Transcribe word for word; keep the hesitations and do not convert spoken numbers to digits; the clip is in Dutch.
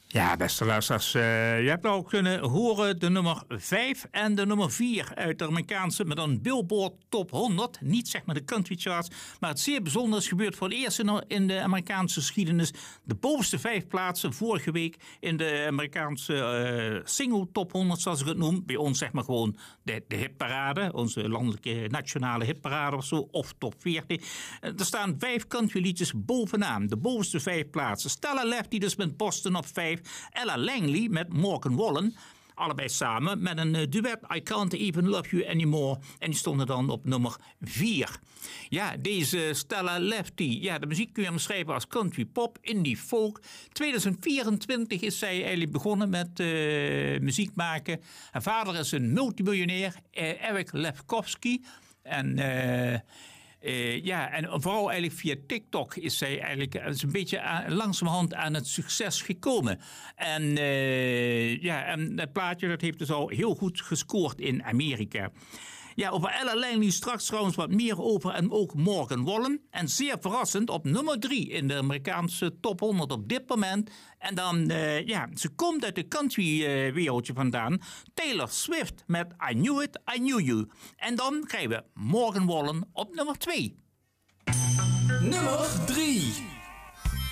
Ja, beste luisteraars, uh, je hebt al kunnen horen de nummer vijf en de nummer vier uit de Amerikaanse met een Billboard Top honderd. Niet zeg maar de country charts, maar het zeer bijzonder is gebeurd voor het eerst in de Amerikaanse geschiedenis. De bovenste vijf plaatsen vorige week in de Amerikaanse uh, single Top honderd, zoals ik het noem. Bij ons zeg maar gewoon de, de hitparade, onze landelijke nationale hitparade of zo, of Top veertig. Uh, er staan vijf country liedjes bovenaan, de bovenste vijf plaatsen. Stella Lefty dus met Boston op vijf. Ella Langley met Morgan Wallen. Allebei samen met een duet I Can't Even Love You Anymore. En die stonden dan op nummer vier. Ja, deze Stella Lefty. Ja, de muziek kun je omschrijven als country pop, indie folk. tweeduizend vierentwintig is zij eigenlijk begonnen met uh, muziek maken. Haar vader is een multimiljonair, uh, Eric Lefkowski. En... Uh, Uh, ja, en vooral eigenlijk via TikTok is zij eigenlijk is een beetje aan, langzamerhand aan het succes gekomen. En uh, ja, en dat plaatje dat heeft dus al heel goed gescoord in Amerika. Ja, over Ella Langley straks trouwens wat meer over en ook Morgan Wallen. En zeer verrassend op nummer drie in de Amerikaanse top honderd op dit moment. En dan, uh, ja, ze komt uit de country uh, wereldje vandaan. Taylor Swift met I Knew It, I Knew You. En dan krijgen we Morgan Wallen op nummer twee. Nummer drie.